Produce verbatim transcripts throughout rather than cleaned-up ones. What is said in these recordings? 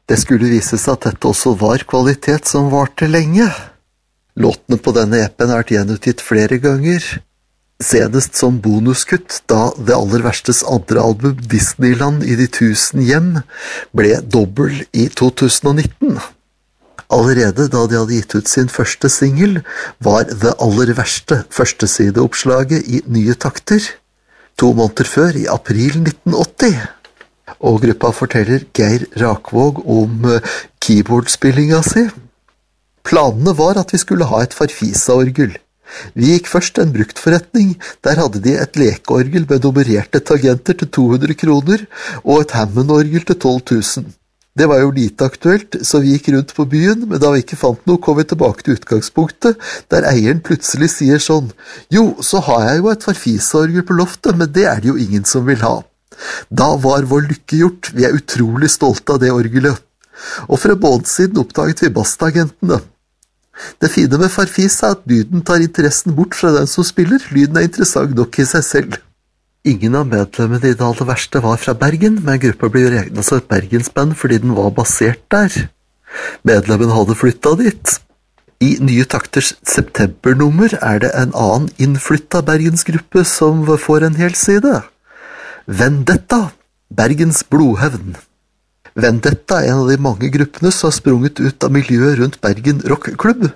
Det skulle vise seg at dette også var kvalitet som varte lenge. Låtene på denne E P-en har vært gjenutgitt flere ganger, senest som bonuskutt da Det aller verstes andre album Disneyland i de tusen hjem ble dobbel i to tusen og nitten. Allerede da de hadde gitt ut sin første single var Det aller verste førstesideoppslaget i Nye takter, to måneder før i april nitten åtti. Og gruppa forteller Geir Rakvåg om keyboardspillinga si. Planene var at vi skulle ha et Farfisa-orgel. Vi gikk først en bruktforretning, der hadde de et lekeorgel med nummererte tangenter til to hundre kroner, og et Hammond-orgel til tolv tusen. Det var jo lite aktuelt, så vi gikk rundt på byen, men da vi ikke fant noe, kom vi tilbake til utgangspunktet, der eieren plutselig sier sånn, jo, så har jeg jo et Farfisa-orgel på loftet, men det er det jo ingen som vil ha. Da var vår lykke gjort, vi er utrolig stolte av det orgelet. Og for en måned siden oppdaget vi bassagentene. Det fine med Farfisa er at lyden tar interessen bort fra den som spiller, lyden er interessant nok i seg selv. Ingen av medlemmene i Det aller verste var fra Bergen, men gruppa ble regnet som et Bergensband fordi den var basert der. Medlemmene hadde flyttet dit. I Nye takters septembernummer er det en annen innflyttet Bergensgruppe som får en hel side. Vendetta, Bergens blodhevn. Vendetta er en av de mange gruppene som har sprunget ut av miljøet rundt Bergen Rockklubb.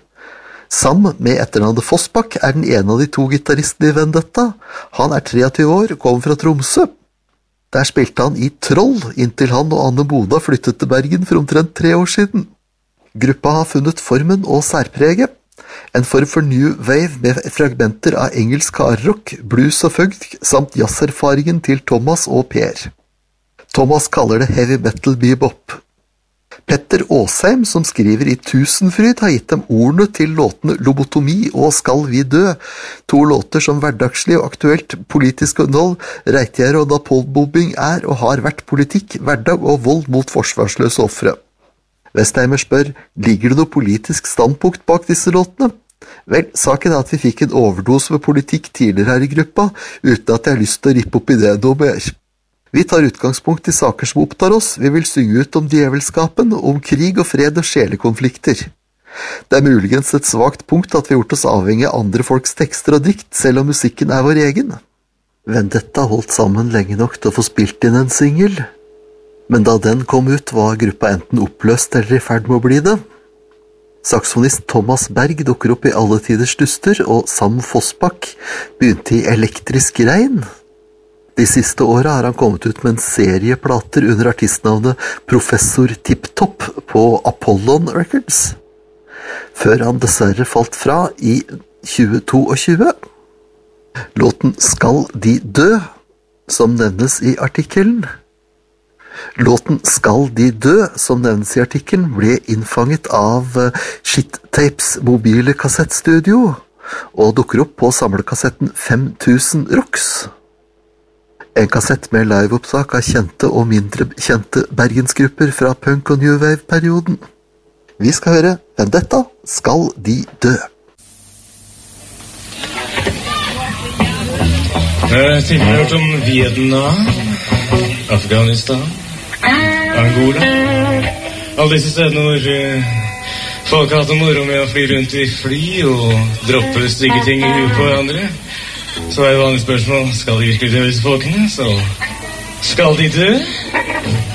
Sam med etternavnet Fossbakk er den ene av de to gitarristene i Vendetta. Han er treogtyve år og kommer fra Tromsø. Der spilte han i Troll, inntil han og Anne Bona flyttet til Bergen for omtrent tre år siden. Gruppa har funnet formen og særpreget. En form for new wave med fragmenter av engelsk hardrock, blues og funk, samt jazzerfaringen til Thomas og Per. Thomas kaller det heavy metal bebop. Petter Åsheim, som skriver i Tusenfryd, har gitt dem ordene til låtene Lobotomi og Skal vi dø, to låter som hverdagslig og aktuelt politisk innhold, reitgjerde og napalmbombing er og har vært politikk, hverdag og vold mot forsvarsløse ofre. Vestheimer spør, ligger det noe politisk standpunkt bak disse låtene? Vel, saken er at vi fikk en overdose med politikk tidligere her i gruppa, uten at jeg har lyst til å rippe opp i det noe mer. Vi tar utgangspunkt i saker som opptar oss, vi vil synge ut om djevelskapen, om krig og fred og sjelekonflikter. Det er muligens et svagt punkt at vi har gjort oss avhengig av andre folks tekster og dikt, selv om musikken er vår egen. Vendetta holdt sammen lenge nok til å få spilt inn en single. Men da den kom ut, var gruppa enten oppløst eller i ferd med å bli det. Saksonist Thomas Berg dukker opp i Alle tiders duster, og Sam Fossbakk begynte i Elektrisk regn. De siste årene har han kommet ut med en serie plater under artistnavnet Professor Tiptop på Apollon Records, før han dessverre falt fra i tjue tjueto. Låten Skal de dø, som nevnes i artikkelen, Låten Skal de dø, som nevnes i artikkelen, ble innfanget av Shit Tapes mobile kassettstudio, og dukker opp på samlekassetten fem tusen Rocks. En kassett med liveopptak av kjente og mindre kjente bergensgrupper fra punk- og new wave-perioden. Vi skal høre Vendetta, Skal de dø. Jeg har hørt om Vietnam, Afghanistan, Angola. Alle disse stedene hvor uh, folk har hatt det moro med å fly rundt i fly og droppe stygge ting i huet på hverandre. Så er det vanlig spørsmål, skal de virkelig dø disse folkene? Så skal de dø?